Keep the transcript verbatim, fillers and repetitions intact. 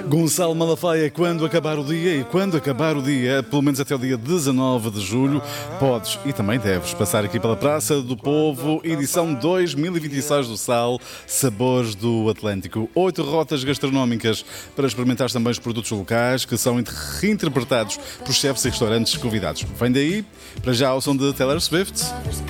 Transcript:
Gonçalo Malafaia, quando acabar o dia, e quando acabar o dia, pelo menos até o dia dezanove de julho, podes e também deves passar aqui pela Praça do Povo, edição dois mil e vinte e seis do Sal, Sabores do Atlântico. Oito rotas gastronómicas para experimentar também os produtos locais que são reinterpretados por chefes e restaurantes convidados. Vem daí, para já ao som de Taylor Swift.